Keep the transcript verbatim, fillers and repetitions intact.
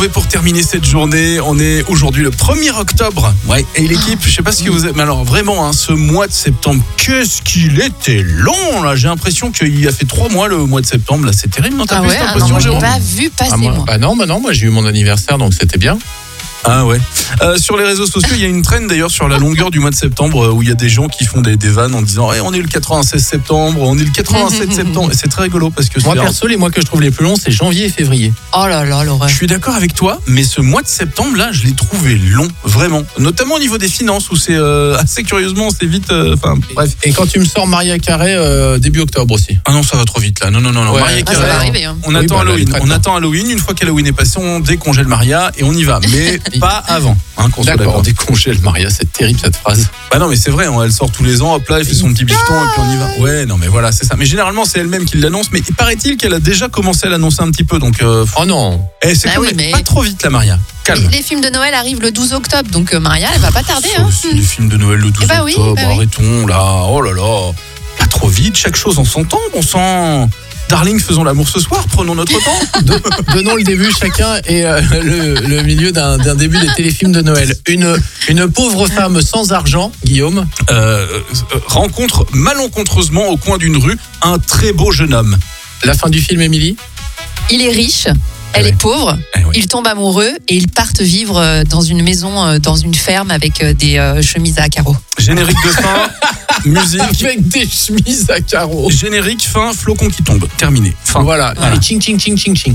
Et pour terminer cette journée, on est aujourd'hui le premier octobre. Ouais. Et l'équipe, je sais pas ce que vous êtes, mais alors vraiment, hein, ce mois de septembre, qu'est-ce qu'il était long là. J'ai l'impression qu'il a fait trois mois le mois de septembre. Là, c'est terrible, non? T'as Ah plus ouais, cette ah non, impression, moi, j'ai Jérôme? pas vu passer Ah, moi, moi. bah non, bah non, moi j'ai eu mon anniversaire donc c'était bien. Ah ouais. Euh, sur les réseaux sociaux, il y a une trend d'ailleurs sur la longueur du mois de septembre euh, où il y a des gens qui font des, des vannes en disant hey, on est le quatre-vingt-seize septembre, on est le quatre-vingt-sept septembre. Et c'est très rigolo parce que Moi c'est perso, les mois que je trouve les plus longs, c'est janvier et février. Oh là là, l'horreur. Je suis d'accord avec toi, mais ce mois de septembre là, je l'ai trouvé long, vraiment. Notamment au niveau des finances où c'est euh, assez curieusement, c'est vite. Enfin euh, bref. Et quand tu me sors Maria Carré euh, début octobre aussi. Ah non, ça va trop vite là. Non non non non. Ouais. Maria Ah, ça Carré, va arriver. Hein. on Oui, attend bah, là, Halloween. elle traite, On hein. attend Halloween. Une fois qu'Halloween est passé, on décongèle Maria et on y va, mais pas avant. Hein, qu'on soit D'accord, d'accord. on décongèle Maria, c'est terrible cette phrase. Bah non mais c'est vrai, hein, elle sort tous les ans, hop là, elle fait son petit bifton et puis on y va. Ouais non mais voilà c'est ça. Mais généralement c'est elle-même qui l'annonce, mais il paraît-il qu'elle a déjà commencé à l'annoncer un petit peu, donc euh, Oh non. eh, c'est Bah quand oui, même mais- pas trop vite la Maria. Calme. Les, les films de Noël arrivent le douze octobre, donc euh, Maria, elle va pas tarder. Ça Hein. aussi, les films de Noël le douze Eh bah oui, octobre, bah oui. arrêtons là, oh là là, pas trop vite, chaque chose en son temps, bon sang. Darling, faisons l'amour ce soir, prenons notre temps. De- donnons le début chacun et euh, le, le milieu d'un, d'un début des téléfilms de Noël. Une, une pauvre femme sans argent, Guillaume. Euh, euh, rencontre malencontreusement au coin d'une rue un très beau jeune homme. La fin du film, Émilie. Il est riche, elle Eh est oui. pauvre. Eh oui. Ils tombent amoureux et ils partent vivre euh, dans une maison, euh, dans une ferme avec euh, des euh, chemises à carreaux. Générique de fin, musique, Avec des chemises à carreaux. générique fin, flocon qui tombe, terminé. Fin. Voilà, Voilà. allez, ching ching ching ching ching.